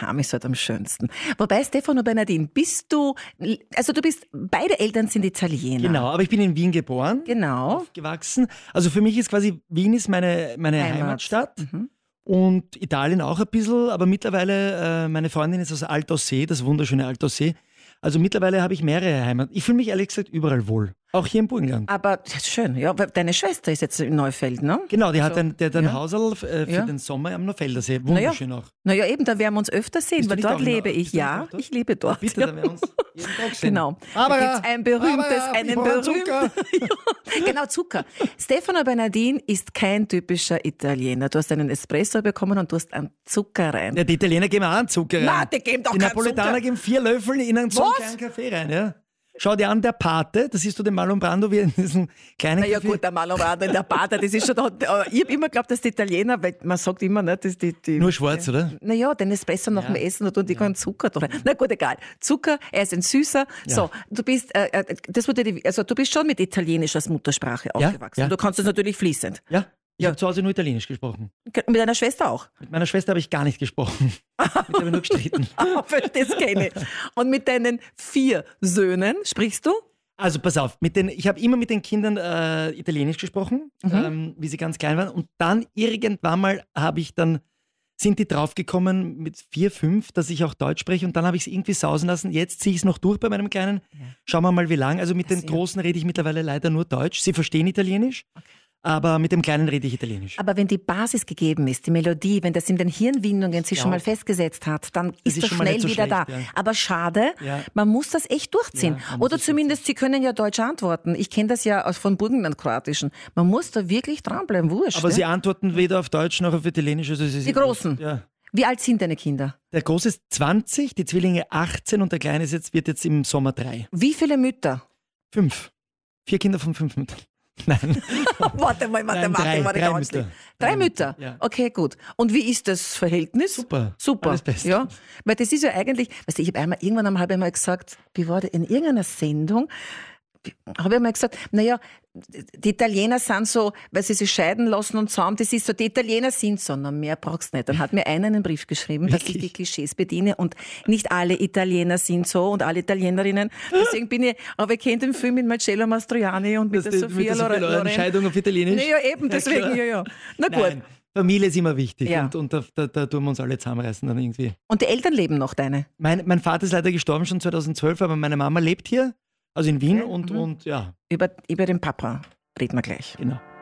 daheim ist halt am schönsten. Wobei, Stefano Bernardin, beide Eltern sind Italiener. Genau, aber ich bin in Wien geboren, aufgewachsen. Also für mich ist quasi, Wien ist meine Heimatstadt. Mhm. Und Italien auch ein bisschen, aber mittlerweile, meine Freundin ist aus Altaussee, das wunderschöne Altaussee. Also mittlerweile habe ich mehrere Heimat. Ich fühle mich ehrlich gesagt überall wohl. Auch hier im Burgenland. Aber das ist schön, ja. Deine Schwester ist jetzt in Neufeld, ne? Genau, die hat ein Hausl für den Sommer am Neufeldersee. Wunderschön auch. Naja, eben, da werden wir uns öfter sehen, weil dort lebe ich. Ja, ich lebe dort. Bitte, da werden wir uns jeden Tag sehen. Genau. Aber da gibt's einen berühmten. Genau, Zucker. Stefano Bernardin ist kein typischer Italiener. Du hast einen Espresso bekommen und du hast einen Zucker rein. Ja, die Italiener geben auch einen Zucker rein. Nein, die geben doch keinen Zucker. Die Napoletaner geben 4 Löffel in einen so kleinen Kaffee rein, ja. Schau dir an, der Pate, das siehst du den Marlon Brando wie in diesem kleinen Kaffee. Ja gut, der Marlon Brando in der Pate, das ist schon da. Ich habe immer geglaubt, dass die Italiener, weil man sagt immer, ne, dass die nur schwarz, oder? Naja, den Espresso nach dem Essen und die können Zucker drin. Na gut, egal. Zucker, er ist ein Süßer. Ja. So, du bist, du bist schon mit Italienisch als Muttersprache aufgewachsen. Ja. Du kannst das natürlich fließend. Ja. Ich habe zu Hause nur Italienisch gesprochen. Mit deiner Schwester auch? Mit meiner Schwester habe ich gar nicht gesprochen. Mit der habe ich nur gestritten. Das kenne ich. Und mit deinen 4 Söhnen sprichst du? Also pass auf, ich habe immer mit den Kindern Italienisch gesprochen, wie sie ganz klein waren. Und dann irgendwann mal sind die draufgekommen mit 4, 5, dass ich auch Deutsch spreche. Und dann habe ich es irgendwie sausen lassen. Jetzt ziehe ich es noch durch bei meinem Kleinen. Ja. Schauen wir mal, wie lang. Also mit den Großen rede ich mittlerweile leider nur Deutsch. Sie verstehen Italienisch. Okay. Aber mit dem Kleinen rede ich Italienisch. Aber wenn die Basis gegeben ist, die Melodie, wenn das in den Hirnwindungen sich schon mal festgesetzt hat, dann ist das schnell wieder schlecht, da. Ja. Aber schade, man muss das echt durchziehen. Ja, oder zumindest, Sie können ja Deutsch antworten. Ich kenne das ja von Burgenland-Kroatischen. Man muss da wirklich dranbleiben, wurscht. Aber Sie antworten weder auf Deutsch noch auf Italienisch. Also die Großen? Ja. Wie alt sind deine Kinder? Der Große ist 20, die Zwillinge 18 und der Kleine wird jetzt im Sommer 3. Wie viele Mütter? 5. 4 Kinder von 5 Müttern. Nein. Warte mal, Mathematik war nicht ganz schlecht. 3 Mütter? Ja. Okay, gut. Und wie ist das Verhältnis? Super. Alles Beste. Ja. Weil das ist ja eigentlich, weißt du, ich habe irgendwann einmal gesagt, wie war das, in irgendeiner Sendung, habe ich mal gesagt, naja, die Italiener sind so, weil sie sich scheiden lassen und zusammen, das ist so, die Italiener sind so, na, mehr brauchst du nicht. Dann hat mir einer einen Brief geschrieben, dass ich die Klischees bediene und nicht alle Italiener sind so und alle Italienerinnen. Deswegen aber ich kenne den Film mit Marcello Mastroianni und mit der Sophia Loren. Scheidung auf Italienisch? Ja, eben, deswegen, ja. Na gut. Nein, Familie ist immer wichtig und da tun wir uns alle zusammenreißen dann irgendwie. Und die Eltern leben noch, deine? Mein Vater ist leider gestorben schon 2012, aber meine Mama lebt hier. Also in Wien und ja. Über den Papa reden wir gleich. Genau.